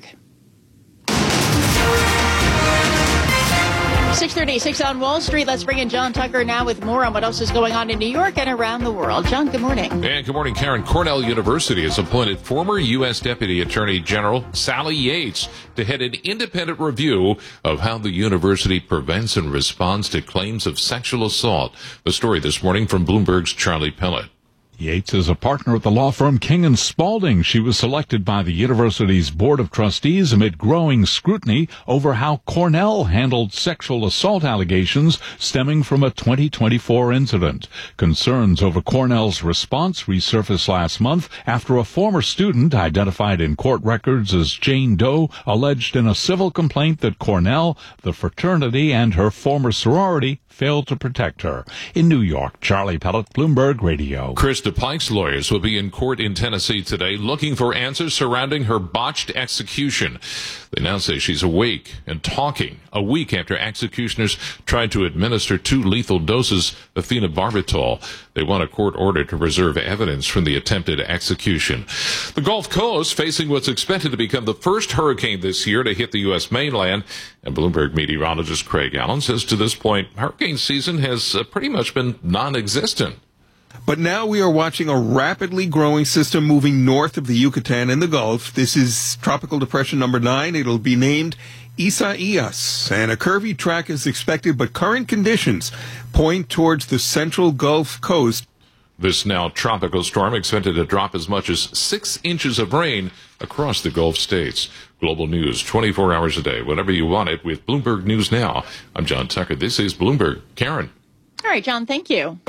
6:36 on Wall Street. Let's bring in John Tucker now with more on what else is going on in New York and around the world. John, good morning. And good morning, Karen. Cornell University has appointed former U.S. Deputy Attorney General Sally Yates to head an independent review of how the university prevents and responds to claims of sexual assault. The story this morning from Bloomberg's Charlie Pellet. Yates is a partner at the law firm King & Spalding. She was selected by the university's Board of Trustees amid growing scrutiny over how Cornell handled sexual assault allegations stemming from a 2024 incident. Concerns over Cornell's response resurfaced last month after a former student, identified in court records as Jane Doe, alleged in a civil complaint that Cornell, the fraternity, and her former sorority failed to protect her. In New York, Charlie Pellet, Bloomberg Radio. Krista Pike's lawyers will be in court in Tennessee today looking for answers surrounding her botched execution. They now say she's awake and talking a week after executioners tried to administer 2 lethal doses of phenobarbital. They want a court order to preserve evidence from the attempted execution. The Gulf Coast facing what's expected to become the first hurricane this year to hit the U.S. mainland. And Bloomberg meteorologist Craig Allen says to this point, hurricane season has pretty much been non-existent. But now we are watching a rapidly growing system moving north of the Yucatan and the Gulf. This is Tropical Depression number 9. It'll be named Isaias, and a curvy track is expected, but current conditions point towards the central Gulf Coast. This now tropical storm expected to drop as much as 6 inches of rain across the Gulf states. Global news 24 hours a day, whenever you want it, with Bloomberg News Now. I'm John Tucker. This is Bloomberg. Karen. All right, John, thank you.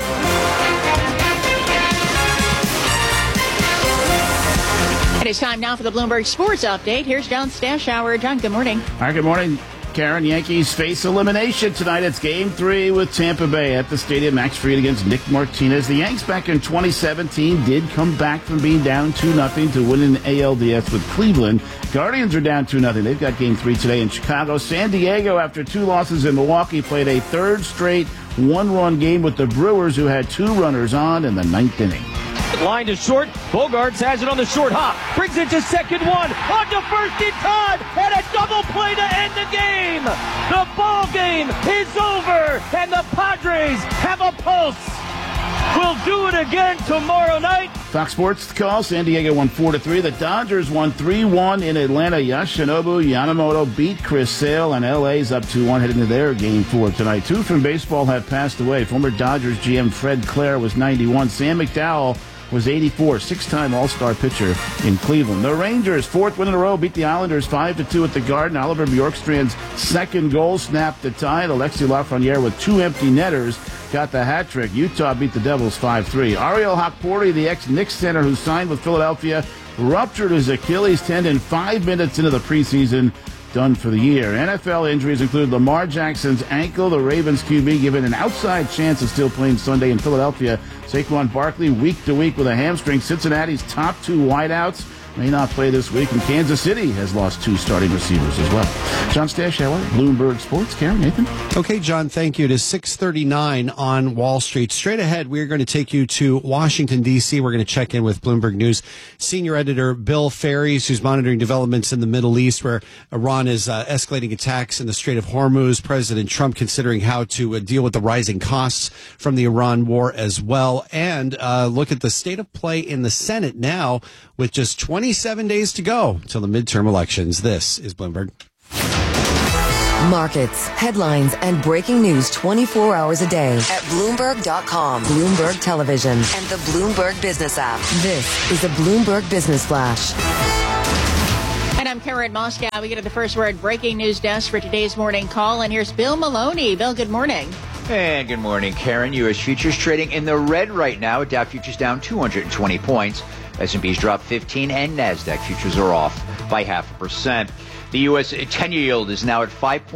It is time now for the Bloomberg Sports Update. Here's John Stashower. John, good morning. All right, good morning, Karen. Yankees face elimination tonight. It's Game 3 with Tampa Bay at the stadium. Max Fried against Nick Martinez. The Yanks back in 2017 did come back from being down 2-0 to win an ALDS with Cleveland. Guardians are down 2-0. They've got Game 3 today in Chicago. San Diego, after 2 losses in Milwaukee, played a third straight one-run game with the Brewers, who had 2 runners on in the 9th inning. Line to short. Bogarts has it on the short hop. Brings it to second one. On to first in time. And a double play to end the game. The ball game is over. And the Padres have a pulse. We'll do it again tomorrow night. Fox Sports the call. San Diego won 4-3. The Dodgers won 3-1 in Atlanta. Yoshinobu Yamamoto beat Chris Sale, and LA's up 2-1 heading to their Game 4 tonight. 2 from baseball have passed away. Former Dodgers GM Fred Clare was 91. Sam McDowell was 84, 6-time All-Star pitcher in Cleveland. The Rangers, 4th win in a row, beat the Islanders 5-2 at the Garden. Oliver Bjorkstrand's second goal snapped the tie. Alexi Lafreniere with 2 empty netters got the hat trick. Utah beat the Devils 5-3. Ariel Hockporty, the ex-Knicks center who signed with Philadelphia, ruptured his Achilles tendon 5 minutes into the preseason. Done for the year. NFL injuries include Lamar Jackson's ankle. The Ravens QB given an outside chance of still playing Sunday in Philadelphia. Saquon Barkley week to week with a hamstring. Cincinnati's top 2 wideouts may not play this week, and Kansas City has lost 2 starting receivers as well. John Stashower, Bloomberg Sports. Karen, Nathan? Okay, John, thank you. It is 6:39 on Wall Street. Straight ahead, we're going to take you to Washington, D.C. We're going to check in with Bloomberg News senior editor Bill Ferries, who's monitoring developments in the Middle East, where Iran is escalating attacks in the Strait of Hormuz. President Trump considering how to deal with the rising costs from the Iran war as well. And look at the state of play in the Senate now with just 27 days to go until the midterm elections. This is Bloomberg. Markets, headlines, and breaking news 24 hours a day at Bloomberg.com, Bloomberg Television, and the Bloomberg Business app. This is a Bloomberg Business Flash. And I'm Karen Moscow. We get to the first word breaking news desk for today's morning call. And here's Bill Maloney. Bill, good morning. And good morning, Karen. U.S. futures trading in the red right now. Dow futures down 220 points. S&P's dropped 15 and NASDAQ futures are off by 0.5%. The U.S. 10-year yield is now at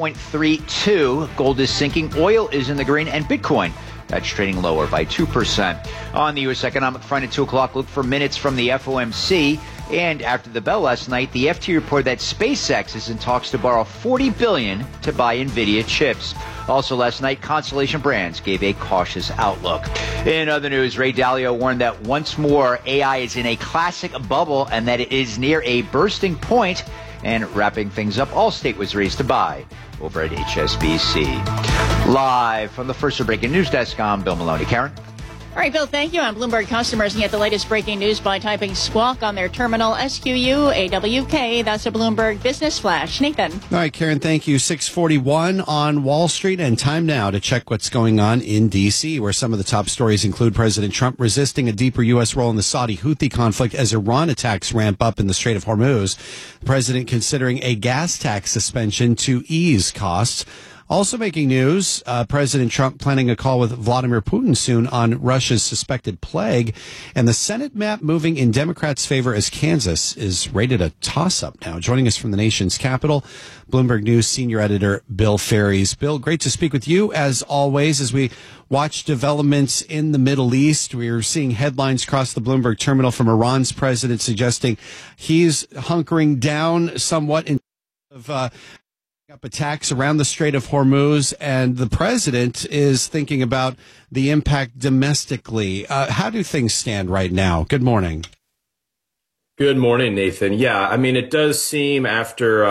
5.32. Gold is sinking. Oil is in the green. And Bitcoin, that's trading lower by 2%. On the U.S. economic front at 2 o'clock, look for minutes from the FOMC. And after the bell last night, the FT reported that SpaceX is in talks to borrow $40 billion to buy NVIDIA chips. Also last night, Constellation Brands gave a cautious outlook. In other news, Ray Dalio warned that once more AI is in a classic bubble and that it is near a bursting point. And wrapping things up, Allstate was raised to buy over at HSBC. Live from the first breaking news desk, I'm Bill Maloney. Karen? All right, Bill, thank you. I'm Bloomberg. Customers can get the latest breaking news by typing Squawk on their terminal, SQUAWK. That's a Bloomberg Business Flash. Nathan. All right, Karen, thank you. 6:41 on Wall Street, and time now to check what's going on in D.C., where some of the top stories include President Trump resisting a deeper U.S. role in the Saudi-Houthi conflict as Iran attacks ramp up in the Strait of Hormuz. The president considering a gas tax suspension to ease costs. Also making news, President Trump planning a call with Vladimir Putin soon on Russia's suspected plague, and the Senate map moving in Democrats' favor as Kansas is rated a toss-up now. Joining us from the nation's capital, Bloomberg News senior editor Bill Ferries. Bill, great to speak with you as always. As we watch developments in the Middle East, we are seeing headlines across the Bloomberg terminal from Iran's president suggesting he's hunkering down somewhat in terms of up attacks around the Strait of Hormuz, and the president is thinking about the impact domestically. How do things stand right now? Good morning. Good morning, Nathan. Yeah, I mean, it does seem after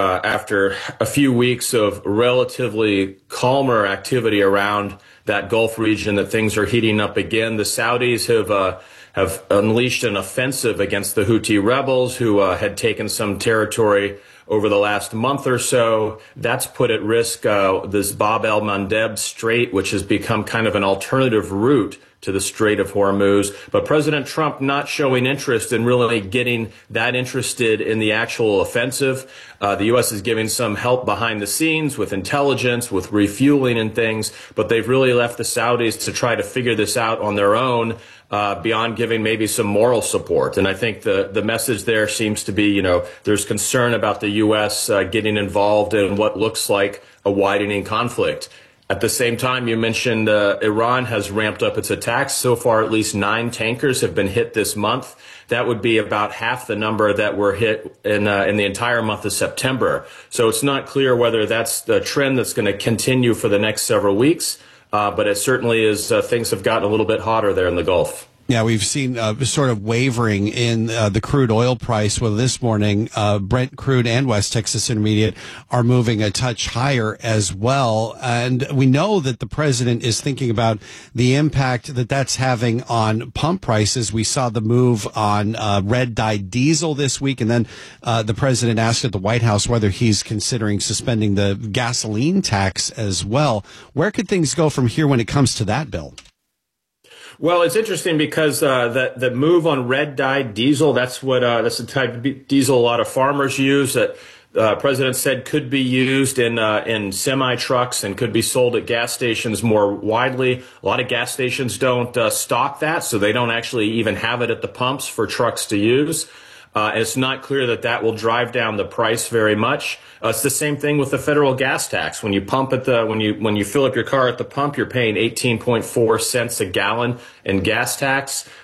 a few weeks of relatively calmer activity around that Gulf region that things are heating up again. The Saudis have unleashed an offensive against the Houthi rebels who had taken some territory over the last month or so. That's put at risk this Bab el-Mandeb Strait, which has become kind of an alternative route to the Strait of Hormuz. But President Trump not showing interest in really getting that interested in the actual offensive. The U.S. is giving some help behind the scenes with intelligence, with refueling and things, but they've really left the Saudis to try to figure this out on their own, beyond giving maybe some moral support. And I think the message there seems to be, there's concern about the U.S. Getting involved in what looks like a widening conflict. At the same time, you mentioned Iran has ramped up its attacks. So far, at least 9 tankers have been hit this month. That would be about half the number that were hit in the entire month of September. So it's not clear whether that's the trend that's going to continue for the next several weeks. But it certainly is, things have gotten a little bit hotter there in the Gulf. Yeah, we've seen sort of wavering in the crude oil price. Well, this morning, Brent crude and West Texas Intermediate are moving a touch higher as well. And we know that the president is thinking about the impact that that's having on pump prices. We saw the move on red dye diesel this week. And then the president asked at the White House whether he's considering suspending the gasoline tax as well. Where could things go from here when it comes to that bill? Well, it's interesting because the move on red dye diesel, that's the type of diesel a lot of farmers use that President said could be used in semi trucks and could be sold at gas stations more widely. A lot of gas stations don't stock that, so they don't actually even have it at the pumps for trucks to use. It's not clear that will drive down the price very much. It's the same thing with the federal gas tax. When you pump at when you fill up your car at the pump, you're paying 18.4 cents a gallon in gas tax.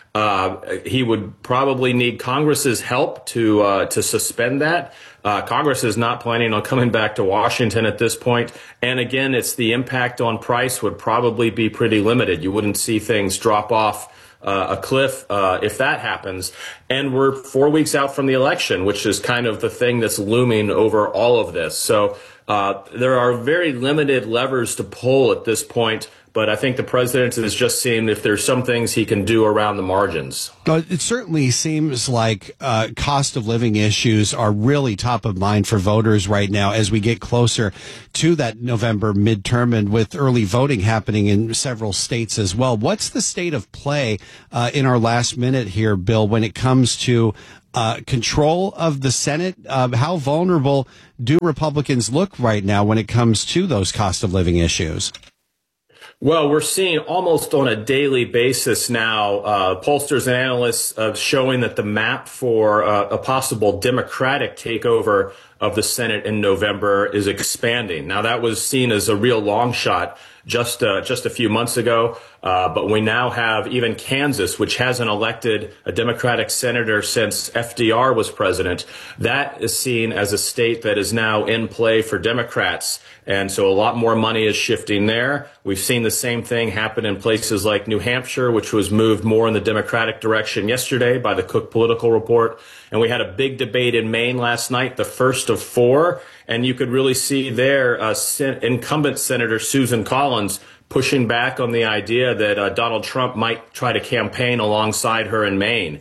He would probably need Congress's help to suspend that. Congress is not planning on coming back to Washington at this point. And again, it's the impact on price would probably be pretty limited. You wouldn't see things drop off a cliff if that happens. And we're 4 weeks out from the election, which is kind of the thing that's looming over all of this. So there are very limited levers to pull at this point. But I think the president is just seeing if there's some things he can do around the margins. But it certainly seems like cost of living issues are really top of mind for voters right now as we get closer to that November midterm and with early voting happening in several states as well. What's the state of play in our last minute here, Bill, when it comes to control of the Senate? How vulnerable do Republicans look right now when it comes to those cost of living issues? Well, we're seeing almost on a daily basis now, pollsters and analysts showing that the map for a possible Democratic takeover of the Senate in November is expanding. Now, that was seen as a real long shot just a few months ago, but we now have even Kansas, which hasn't elected a Democratic senator since FDR was president. That is seen as a state that is now in play for Democrats. And so a lot more money is shifting there. We've seen the same thing happen in places like New Hampshire, which was moved more in the Democratic direction yesterday by the Cook Political Report. And we had a big debate in Maine last night, the first of 4. And you could really see there incumbent Senator Susan Collins pushing back on the idea that Donald Trump might try to campaign alongside her in Maine.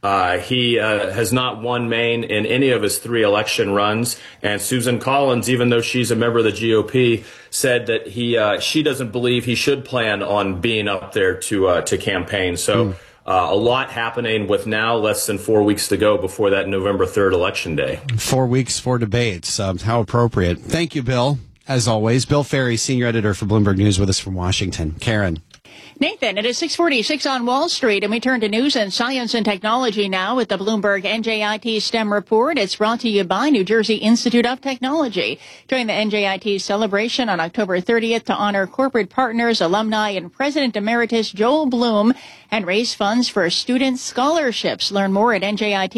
He has not won Maine in any of his 3 election runs. And Susan Collins, even though she's a member of the GOP, said that she doesn't believe he should plan on being up there to campaign. So a lot happening with now less than 4 weeks to go before that November 3rd election day. 4 weeks, 4 debates. How appropriate. Thank you, Bill. As always, Bill Ferry, senior editor for Bloomberg News, with us from Washington. Karen. Nathan, it is 6:46 on Wall Street, and we turn to news and science and technology now with the Bloomberg NJIT STEM report. It's brought to you by New Jersey Institute of Technology. Join the NJIT celebration on October 30th to honor corporate partners, alumni, and President Emeritus Joel Bloom and raise funds for student scholarships. Learn more at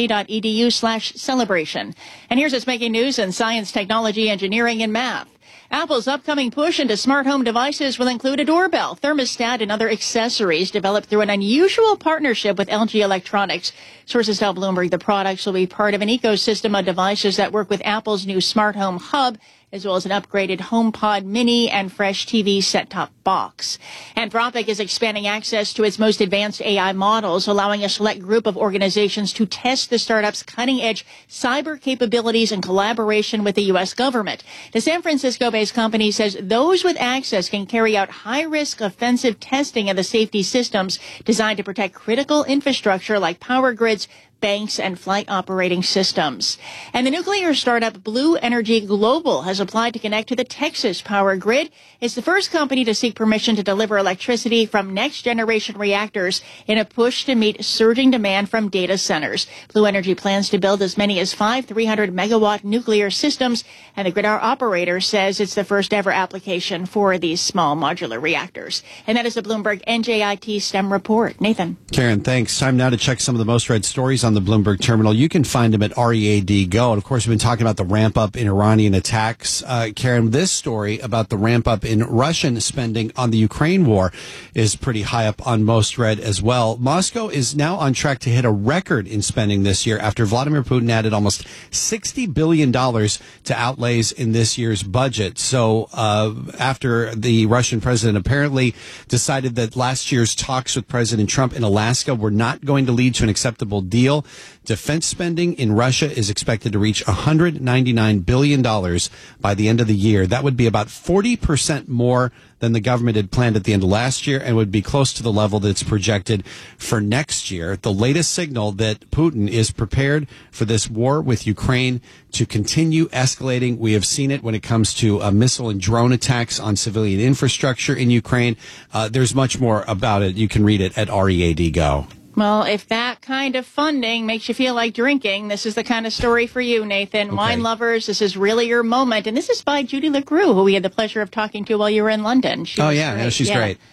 njit.edu/celebration. And here's what's making news in science, technology, engineering, and math. Apple's upcoming push into smart home devices will include a doorbell, thermostat, and other accessories developed through an unusual partnership with LG Electronics. Sources tell Bloomberg the products will be part of an ecosystem of devices that work with Apple's new smart home hub, as well as an upgraded HomePod Mini and Fresh TV set-top box. Anthropic is expanding access to its most advanced AI models, allowing a select group of organizations to test the startup's cutting-edge cyber capabilities in collaboration with the U.S. government. The San Francisco-based company says those with access can carry out high-risk offensive testing of the safety systems designed to protect critical infrastructure like power grids, banks, and flight operating systems. And the nuclear startup Blue Energy Global has applied to connect to the Texas power grid. It's the first company to seek permission to deliver electricity from next-generation reactors in a push to meet surging demand from data centers. Blue Energy plans to build as many as 5 300-megawatt nuclear systems, and the grid operator says it's the first-ever application for these small modular reactors. And that is the Bloomberg NJIT STEM report. Nathan. Karen, thanks. Time now to check some of the most read stories on the Bloomberg terminal. You can find them at READ Go. And of course, we've been talking about the ramp up in Iranian attacks. Karen, this story about the ramp up in Russian spending on the Ukraine war is pretty high up on most read as well. Moscow is now on track to hit a record in spending this year after Vladimir Putin added almost $60 billion to outlays in this year's budget. So after the Russian president apparently decided that last year's talks with President Trump in Alaska were not going to lead to an acceptable deal, defense spending in Russia is expected to reach $199 billion by the end of the year. That would be about 40% more than the government had planned at the end of last year and would be close to the level that's projected for next year. The latest signal that Putin is prepared for this war with Ukraine to continue escalating. We have seen it when it comes to missile and drone attacks on civilian infrastructure in Ukraine. There's much more about it. You can read it at READ Go. Well, if that kind of funding makes you feel like drinking, this is the kind of story for you, Nathan. Okay. Wine lovers, this is really your moment. And this is by Judy LaGrue, who we had the pleasure of talking to while you were in London. She's great.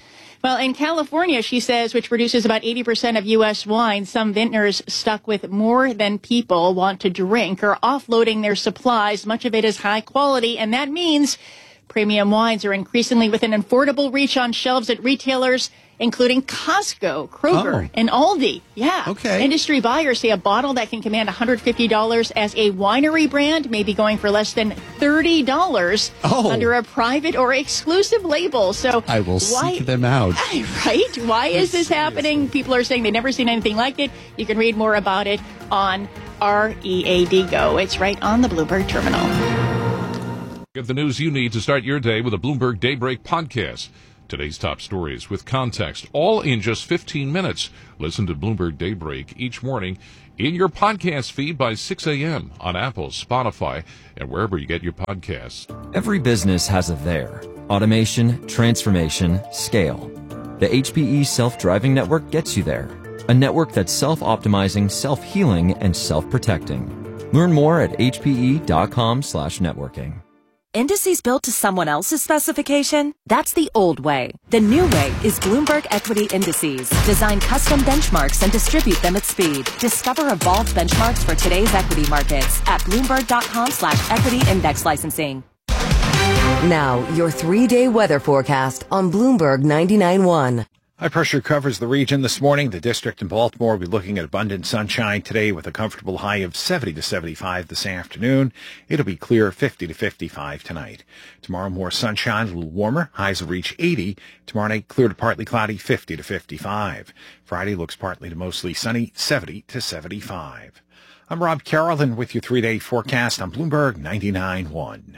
Well, in California, she says, which produces about 80% of U.S. wine, some vintners stuck with more than people want to drink are offloading their supplies. Much of it is high quality, and that means premium wines are increasingly within affordable reach on shelves at retailers, including Costco, Kroger, and Aldi. Yeah. Okay. Industry buyers say a bottle that can command $150 as a winery brand may be going for less than $30 under a private or exclusive label. So I will seek them out. Right? Why is this happening? People are saying they've never seen anything like it. You can read more about it on READ Go. It's right on the Bloomberg terminal. Get the news you need to start your day with a Bloomberg Daybreak podcast. Today's top stories with context, all in just 15 minutes. Listen to Bloomberg Daybreak each morning in your podcast feed by 6 a.m. on Apple, Spotify, and wherever you get your podcasts. Every business has a there. Automation, transformation, scale. The HPE Self-Driving Network gets you there. A network that's self-optimizing, self-healing, and self-protecting. Learn more at hpe.com/networking. Indices built to someone else's specification? That's the old way. The new way is Bloomberg Equity Indices. Design custom benchmarks and distribute them at speed. Discover evolved benchmarks for today's equity markets at Bloomberg.com/equity index licensing. Now, your 3-day weather forecast on Bloomberg 99.1. High pressure covers the region this morning. The district in Baltimore will be looking at abundant sunshine today with a comfortable high of 70 to 75 this afternoon. It'll be clear 50 to 55 tonight. Tomorrow, more sunshine, a little warmer. Highs will reach 80. Tomorrow night, clear to partly cloudy, 50 to 55. Friday looks partly to mostly sunny, 70 to 75. I'm Rob Carrollton with your 3-day forecast on Bloomberg 99.1.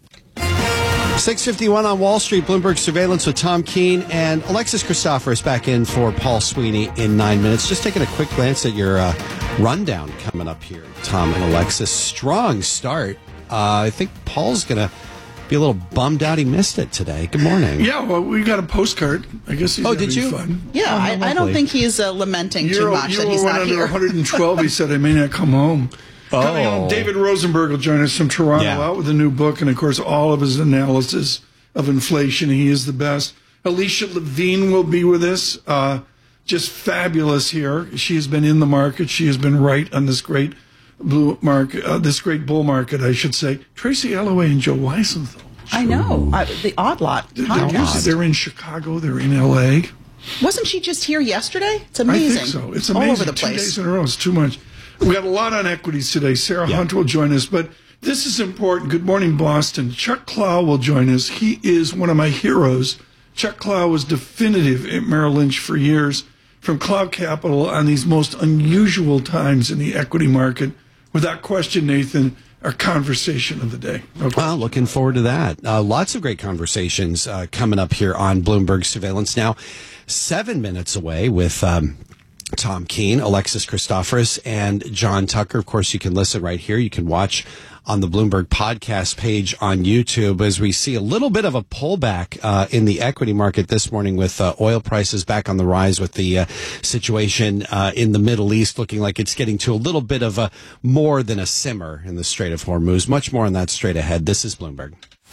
6:51 on Wall Street. Bloomberg Surveillance with Tom Keene and Alexis Christoforous back in for Paul Sweeney in 9 minutes. Just taking a quick glance at your rundown coming up here, Tom and Alexis. Strong start. I think Paul's going to be a little bummed out he missed it today. Good morning. Yeah, well, we got a postcard. I guess he's did you? Fun. Yeah, I don't think he's lamenting too much that he's not here. 112, he said, I may not come home. Coming home, David Rosenberg will join us from Toronto out with a new book, and of course, all of his analysis of inflation. He is the best. Alicia Levine will be with us. Just fabulous here. She has been in the market. She has been right on this great blue market, this great bull market, I should say. Tracy Alloway and Joe Weisenthal. I know. The Odd Lot podcast. They're in Chicago. They're in L.A. Wasn't she just here yesterday? It's amazing. I think so. It's amazing. All over the place. 2 days in a row. It's too much. We got a lot on equities today. Sarah Hunt will join us, but this is important. Good morning, Boston. Chuck Clow will join us. He is one of my heroes. Chuck Clow was definitive at Merrill Lynch for years from Clow Capital on these most unusual times in the equity market. Without question, Nathan, our conversation of the day. Well, looking forward to that. Lots of great conversations coming up here on Bloomberg Surveillance. Now, 7 minutes away with Tom Keene, Alexis Christoforous, and John Tucker. Of course, you can listen right here. You can watch on the Bloomberg podcast page on YouTube as we see a little bit of a pullback in the equity market this morning with oil prices back on the rise, with the situation in the Middle East looking like it's getting to a little bit of a more than a simmer in the Strait of Hormuz. Much more on that straight ahead. This is Bloomberg.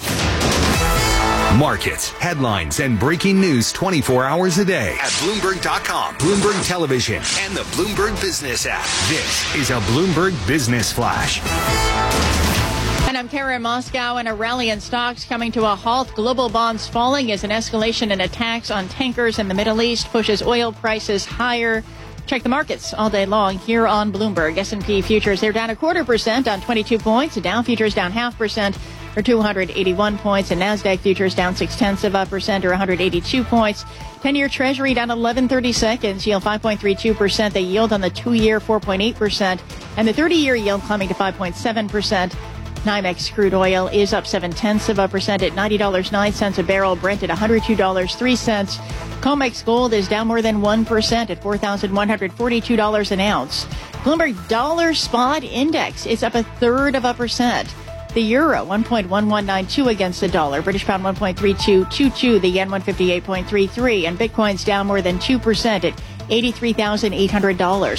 Markets, headlines, and breaking news 24 hours a day at Bloomberg.com, Bloomberg Television, and the Bloomberg Business app. This is a Bloomberg Business Flash. And I'm Karen Moscow, and a rally in stocks coming to a halt. Global bonds falling as an escalation in attacks on tankers in the Middle East pushes oil prices higher. Check the markets all day long here on Bloomberg. S&P futures, they're down 0.25% on 22 points. Dow futures down 0.5% for 281 points. And NASDAQ futures down 0.6% or 182 points. 10-year Treasury down 11/30 seconds, yield 5.32%. The yield on the 2-year 4.8%. And the 30-year yield climbing to 5.7%. NYMEX crude oil is up 0.7% at $90.09 a barrel. Brent at $102.03. COMEX gold is down more than 1% at $4,142 an ounce. Bloomberg Dollar Spot Index is up 1/3%. The euro 1.1192 against the dollar. British pound 1.3222. The yen 158.33. And Bitcoin's down more than 2% at $83,800.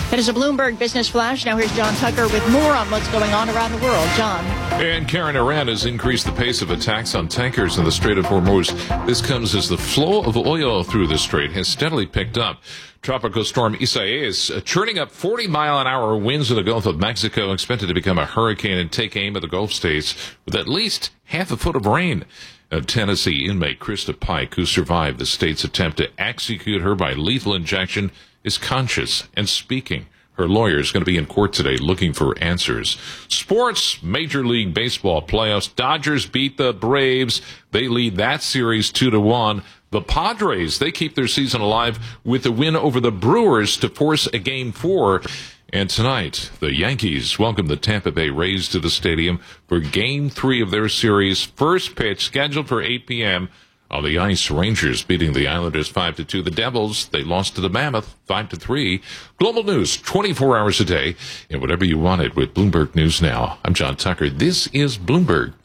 That is a Bloomberg Business Flash. Now here's John Tucker with more on what's going on around the world. John. And Karen, Iran has increased the pace of attacks on tankers in the Strait of Hormuz. This comes as the flow of oil through the strait has steadily picked up. Tropical storm Isaias churning up 40-mile-an-hour winds in the Gulf of Mexico, expected to become a hurricane and take aim at the Gulf states with at least half a foot of rain. A Tennessee inmate, Krista Pike, who survived the state's attempt to execute her by lethal injection, is conscious and speaking. Her lawyer is going to be in court today looking for answers. Sports, Major League Baseball playoffs. Dodgers beat the Braves. They lead that series 2-1. The Padres, they keep their season alive with the win over the Brewers to force a Game 4. And tonight, the Yankees welcome the Tampa Bay Rays to the stadium for Game 3 of their series. First pitch scheduled for 8 p.m. On the ice, Rangers beating the Islanders 5-2. The Devils, they lost to the Mammoth 5-3. Global news, 24 hours a day, and whatever you wanted with Bloomberg News Now. I'm John Tucker. This is Bloomberg.